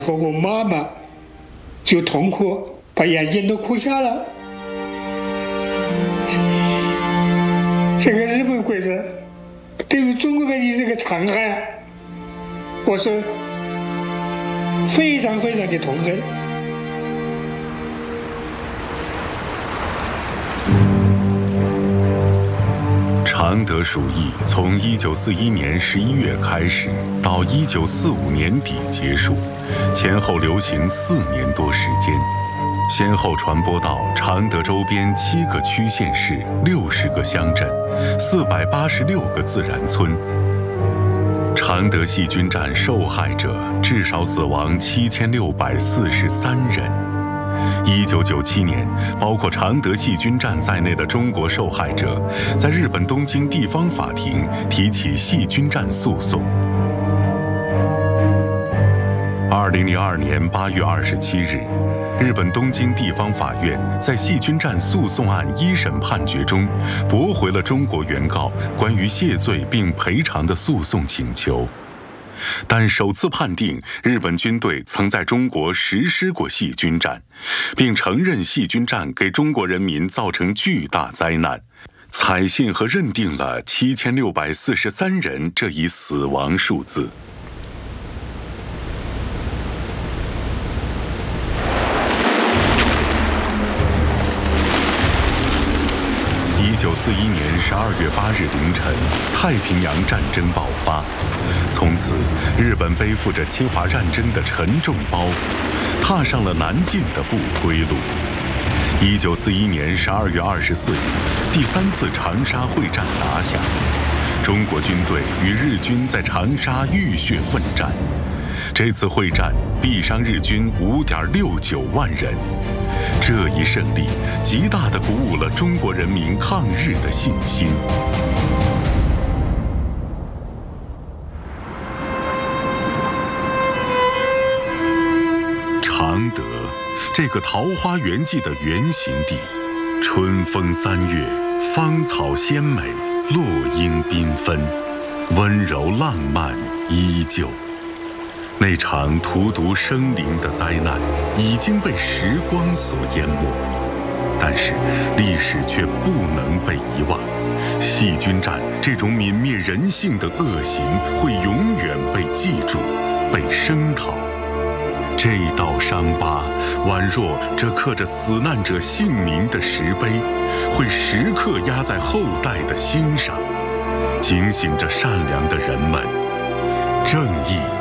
和我妈妈就痛哭，把眼睛都哭瞎了。这个日本鬼子对于中国的这个残害，我是非常非常的痛恨。 常德鼠疫从1941年11月开始，到1945年底结束，前后流行4年多时间，先后传播到常德周边7个区县市、60个乡镇、486个自然村。常德细菌战受害者至少死亡7643人。1997年，包括常德细菌战在内的中国受害者，在日本东京地方法庭提起细菌战诉讼。2002年8月27日，日本东京地方法院在细菌战诉讼案一审判决中，驳回了中国原告关于谢罪并赔偿的诉讼请求。但首次判定日本军队曾在中国实施过细菌战，并承认细菌战给中国人民造成巨大灾难，采信和认定了7643人这一死亡数字。1941年12月8日凌晨，太平洋战争爆发。从此，日本背负着侵华战争的沉重包袱，踏上了南进的不归路。1941年12月24日，第3次长沙会战打响，中国军队与日军在长沙浴血奋战。这次会战毙伤日军5.69万人。这一胜利极大地鼓舞了中国人民抗日的信心。常德，这个桃花源记的原型地，春风3月，芳草鲜美，落英缤纷，温柔浪漫依旧。那场荼毒生灵的灾难已经被时光所淹没，但是历史却不能被遗忘。细菌战这种泯灭人性的恶行会永远被记住，被声讨。这道伤疤宛若这刻着死难者姓名的石碑，会时刻压在后代的心上，警醒着善良的人们，正义